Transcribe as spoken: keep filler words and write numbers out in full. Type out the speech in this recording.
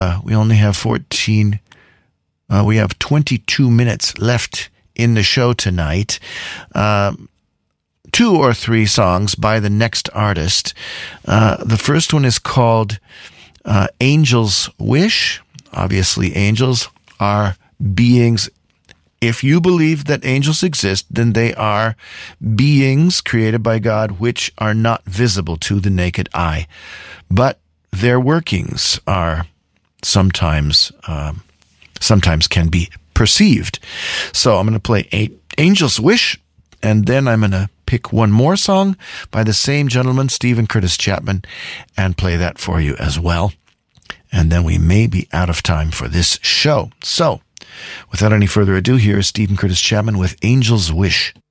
Uh, we only have fourteen, uh, we have twenty-two minutes left in the show tonight. Um, two or three songs by the next artist. Uh, the first one is called uh, Angel's Wish. Obviously, angels are beings. If you believe that angels exist, then they are beings created by God which are not visible to the naked eye. But their workings are sometimes, um, sometimes can be perceived. So I'm going to play a- Angel's Wish, and then I'm going to pick one more song by the same gentleman, Steven Curtis Chapman, and play that for you as well. And then we may be out of time for this show. So, without any further ado, here is Steven Curtis Chapman with Angel's Wish.